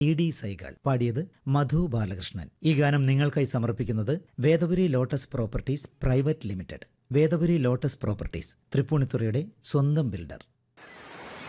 ED. Sehgal. പാടിയത് മധു ബാലകൃഷ്ണൻ. ഈ ഗാനം നിങ്ങൾക്കായി സമർപ്പിക്കുന്നത് Vedapuri lotus properties private limited. Vedapuri lotus properties, തൃപ്പൂണിത്തുറയുടെ സ്വന്തം ബിൽഡർ.